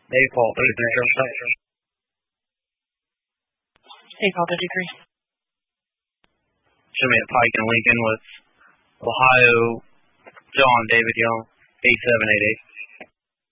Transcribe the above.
Hey, Paul, 33. Hey, Paul 33. Show me at Pike and Lincoln with Ohio John David Young, 8788.